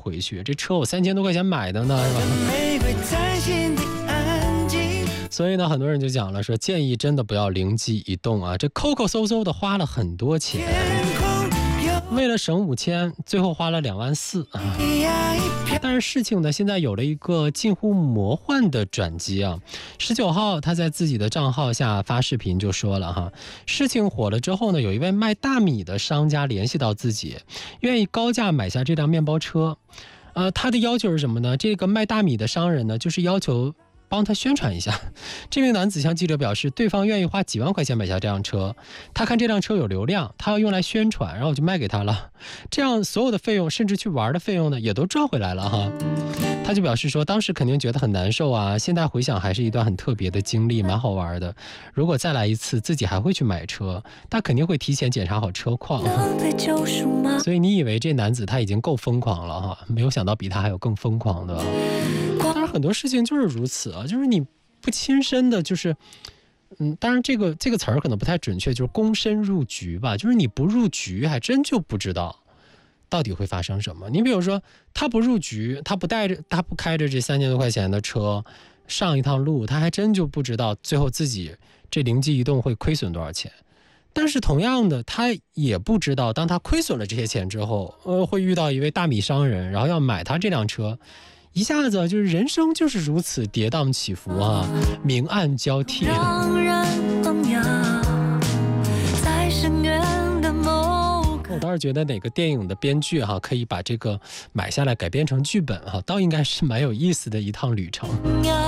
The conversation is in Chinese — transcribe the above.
回去，这车我3000多块钱买的呢，是吧？所以呢，很多人就讲了，说建议真的不要灵机一动啊，这抠抠搜搜的花了很多钱，为了省5000，最后花了24000啊。但是事情呢，现在有了一个近乎魔幻的转机啊。19号，他在自己的账号下发视频就说了哈，事情火了之后呢，有一位卖大米的商家联系到自己，愿意高价买下这辆面包车。他的要求是什么呢？这个卖大米的商人呢，就是要求帮他宣传一下。这名男子向记者表示，对方愿意花几万块钱买下这辆车，他看这辆车有流量，他要用来宣传，然后我就卖给他了，这样所有的费用甚至去玩的费用呢也都赚回来了哈。他就表示说，当时肯定觉得很难受啊，现在回想还是一段很特别的经历，蛮好玩的。如果再来一次，自己还会去买车，但肯定会提前检查好车况。所以你以为这男子他已经够疯狂了哈，没有想到比他还有更疯狂的。当然很多事情就是如此啊，就是你不亲身的，就是当然这个词儿可能不太准确，就是躬身入局吧，就是你不入局还真就不知道到底会发生什么。你比如说他不入局，他不开着这3000多块钱的车上一趟路，他还真就不知道最后自己这灵机一动会亏损多少钱。但是同样的，他也不知道当他亏损了这些钱之后，会遇到一位大米商人，然后要买他这辆车。一下子就是人生就是如此跌宕起伏啊，明暗交替。我倒是觉得哪个电影的编剧哈，可以把这个买下来改编成剧本哈，倒应该是蛮有意思的一趟旅程。